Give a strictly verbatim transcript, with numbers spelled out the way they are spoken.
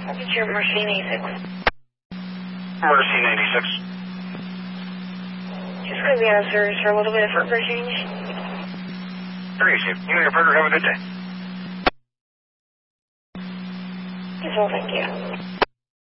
It's your Mercy eighty-six. Mercy ninety-six. Just going to be out of service for a little bit for change. Very safe. You and your partner have a good day. Yes, well, thank you.